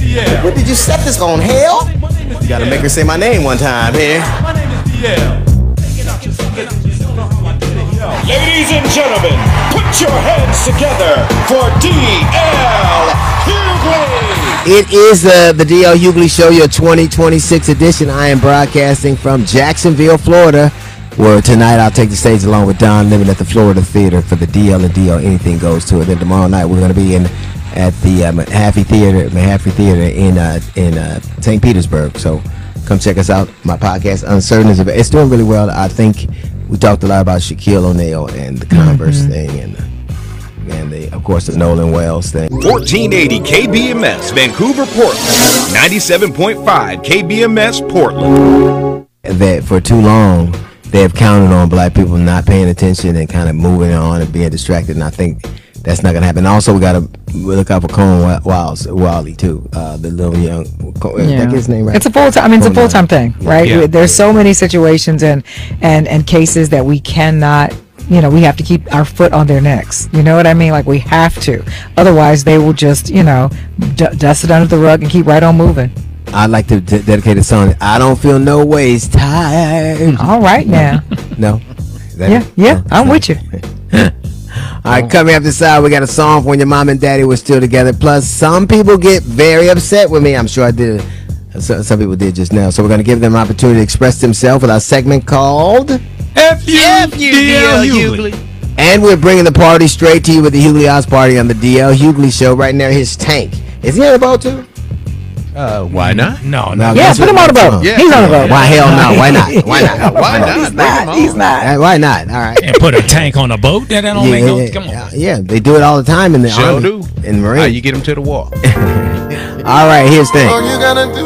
DL. What did you set this on, hell? You gotta make her say my name one time here. My name is DL. Ladies and gentlemen, put your hands together for DL Hughley. It is the DL Hughley Show, your 2026 edition. I am broadcasting from Jacksonville, Florida, where tonight I'll take the stage along with Don Lemon at the Florida Theater for the DL and DL Anything Goes Tour. Then tomorrow night we're going to be at the Mahaffey Theater in St. Petersburg. So come check us out. My podcast, Uncertain, it's doing really well. I think we talked a lot about Shaquille O'Neal and the Converse thing, and of course the Nolan Wells thing. 1480 KBMS Vancouver, Portland. 97.5 KBMS Portland. That for too long they have counted on black people not paying attention and kind of moving on and being distracted, and I think that's not gonna happen. Also, we gotta look out for Cohen Wiley too. The little young, yeah. That his name right? It's a full time. I mean, it's a full time thing, right? Yeah. There's so many situations and cases that we cannot. We have to keep our foot on their necks. You know what I mean? Like, we have to. Otherwise, they will just, dust it under the rug and keep right on moving. I'd like to dedicate a song. I don't feel no ways tired. All right now. No. Yeah. I'm with you. All right, coming up this hour, we got a song for when your mom and daddy were still together. Plus, some people get very upset with me. I'm sure I did. Some people did just now. So we're going to give them an opportunity to express themselves with our segment called F you, DL Hughley. And we're bringing the party straight to you with the Hughley House Party on the DL Hughley Show. Right now, his tank. Is he on the boat too? Why not? No. Yeah, put him on the boat. Yeah. He's on the boat. Why hell no? Why not? Why not? Why not? He's not. Why not? All right. And put a tank on a boat? That don't make no. Come on. Yeah, they do it all the time in the Sure Army, do. in the Marine. How you get him to the wall? All right, here's the thing. All you gotta do